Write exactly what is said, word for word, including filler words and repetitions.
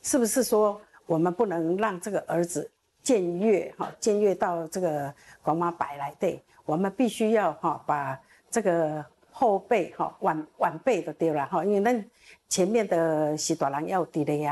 是不是说我们不能让这个儿子僭越哈，僭越到这个公妈摆来对，我们必须要哈把这个后辈哈晚晚辈的对啦哈，因为咱前面的是大人要伫咧啊。